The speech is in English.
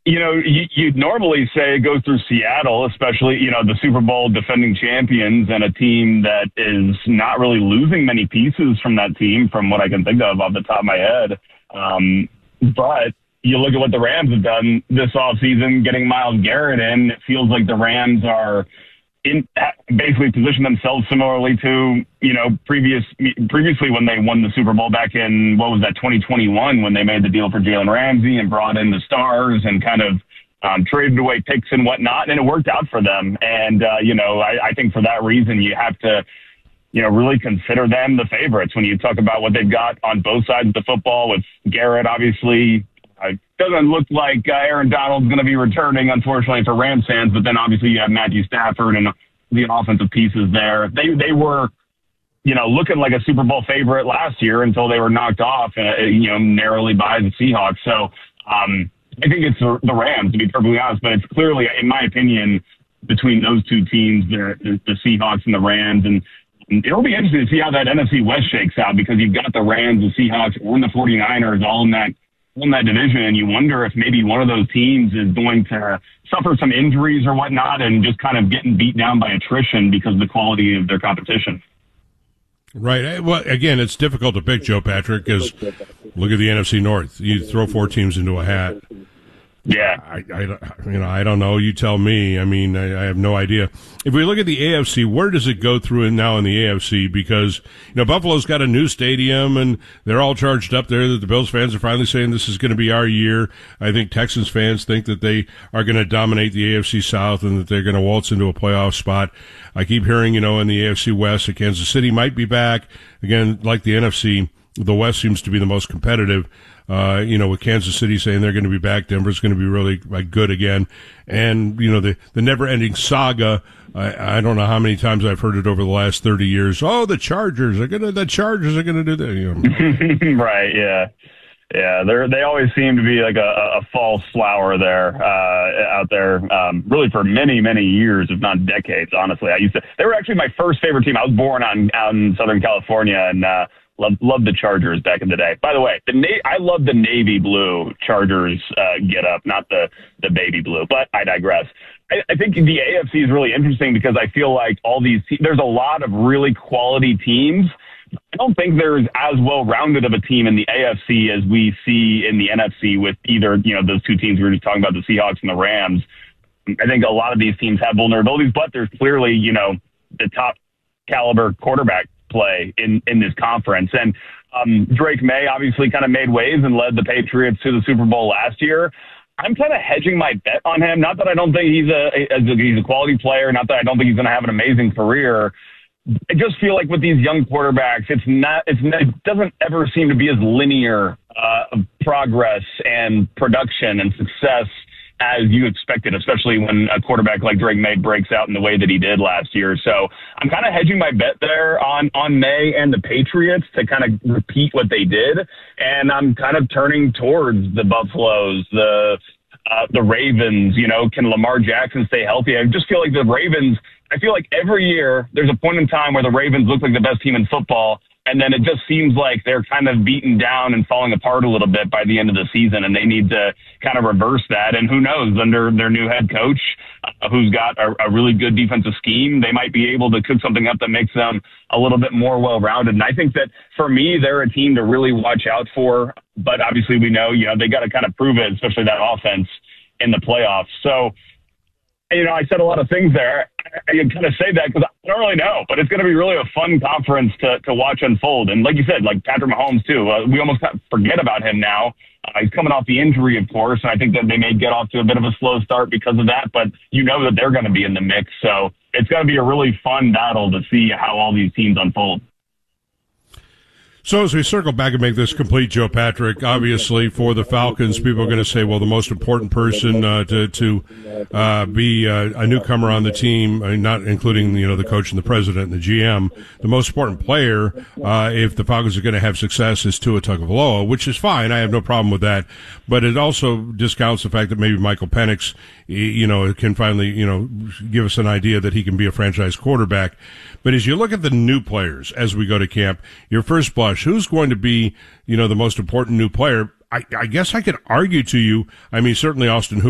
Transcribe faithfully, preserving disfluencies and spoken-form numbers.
You know, you, you'd normally say it goes through Seattle, especially, you know, the Super Bowl defending champions and a team that is not really losing many pieces from that team, from what I can think of off the top of my head. Um, but you look at what the Rams have done this offseason, getting Myles Garrett in, it feels like the Rams are in basically position themselves similarly to, you know, previous previously when they won the Super Bowl back in, what was that, twenty twenty-one, when they made the deal for Jalen Ramsey and brought in the stars and kind of um, traded away picks and whatnot, and it worked out for them. And, uh, you know, I, I think for that reason you have to, you know, really consider them the favorites when you talk about what they've got on both sides of the football with Garrett, obviously. It doesn't look like uh, Aaron Donald's going to be returning, unfortunately, for Rams fans. But then obviously you have Matthew Stafford and the offensive pieces there. They they were, you know, looking like a Super Bowl favorite last year until they were knocked off, uh, you know, narrowly by the Seahawks. So um, I think it's the, the Rams, to be perfectly honest. But it's clearly, in my opinion, between those two teams, the, the Seahawks and the Rams. And it'll be interesting to see how that N F C West shakes out, because you've got the Rams, the Seahawks, and the 49ers all in that in that division, and you wonder if maybe one of those teams is going to suffer some injuries or whatnot and just kind of getting beat down by attrition because of the quality of their competition. Right. Well, again, it's difficult to pick, Joe Patrick, because look at the N F C North. You throw four teams into a hat. Yeah. I, I, you know, I don't know. You tell me. I mean, I, I have no idea. If we look at the A F C, where does it go through now in the A F C? Because, you know, Buffalo's got a new stadium and they're all charged up there that the Bills fans are finally saying this is going to be our year. I think Texans fans think that they are going to dominate the A F C South and that they're going to waltz into a playoff spot. I keep hearing, you know, in the A F C West that Kansas City might be back. Again, like the N F C, the West seems to be the most competitive. Uh, you know, with Kansas City saying they're going to be back, Denver's going to be really like good again. And, you know, the, the never ending saga. I, I don't know how many times I've heard it over the last thirty years. Oh, the Chargers are going to, the Chargers are going to do that. You know. Right. Yeah. Yeah. They're, they always seem to be like a, a false flower there, uh, out there, um, really for many, many years, if not decades, honestly. I used to, they were actually my first favorite team. I was born on, out in Southern California, and, uh, Love, love the Chargers back in the day. By the way, the Na- I love the navy blue Chargers uh, get up, not the, the baby blue, but I digress. I, I think the A F C is really interesting because I feel like all these te- there's a lot of really quality teams. I don't think there's as well-rounded of a team in the A F C as we see in the N F C with either, you know, those two teams we were just talking about, the Seahawks and the Rams. I think a lot of these teams have vulnerabilities, but there's clearly, you know, the top caliber quarterback play in, in this conference. And um, Drake May obviously kind of made waves and led the Patriots to the Super Bowl last year. I'm kind of hedging my bet on him. Not that I don't think he's a, a he's a quality player. Not that I don't think he's going to have an amazing career. I just feel like with these young quarterbacks, it's not, it's not, it doesn't ever seem to be as linear uh, of progress and production and success as you expected, especially when a quarterback like Drake May breaks out in the way that he did last year. So I'm kind of hedging my bet there on, on May and the Patriots to kind of repeat what they did. And I'm kind of turning towards the Buffaloes, the, uh, the Ravens. You know, can Lamar Jackson stay healthy? I just feel like the Ravens, I feel like every year there's a point in time where the Ravens look like the best team in football. And then it just seems like they're kind of beaten down and falling apart a little bit by the end of the season, and they need to kind of reverse that. And who knows, under their new head coach, uh, who's got a, a really good defensive scheme, they might be able to cook something up that makes them a little bit more well-rounded. And I think that for me, they're a team to really watch out for. But obviously we know, you know, they got to kind of prove it, especially that offense in the playoffs. So, you know, I said a lot of things there. I can kind of say that because I don't really know, but it's going to be really a fun conference to, to watch unfold. And like you said, like Patrick Mahomes too, uh, we almost forget about him now. Uh, he's coming off the injury, of course, and I think that they may get off to a bit of a slow start because of that, but you know that they're going to be in the mix. So it's going to be a really fun battle to see how all these teams unfold. So as we circle back and make this complete, Joe Patrick, obviously for the Falcons, people are going to say, well, the most important person uh, to to uh, be uh, a newcomer on the team, uh, not including, you know, the coach and the president and the G M, the most important player, uh, if the Falcons are going to have success, is Tua Tagovailoa, which is fine. I have no problem with that. But it also discounts the fact that maybe Michael Penix, you know, can finally, you know, give us an idea that he can be a franchise quarterback. But as you look at the new players as we go to camp, your first blush, who's going to be, you know, the most important new player? I, I guess I could argue to you, I mean, certainly Austin Hooper